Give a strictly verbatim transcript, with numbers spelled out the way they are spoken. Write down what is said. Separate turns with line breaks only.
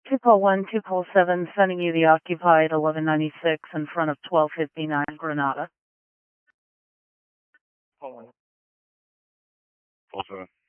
two call one, two call seven, sending you the occupied eleven ninety-six in front of twelve fifty-nine Granada.
Call one. Call seven.